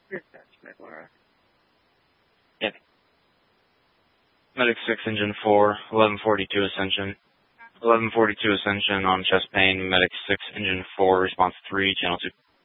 Dispatch, Medlara. Yeah. Medic 6, Engine 4, 1142 Ascension. 1142 Ascension on chest pain. Medic 6, Engine 4, response 3, channel 2.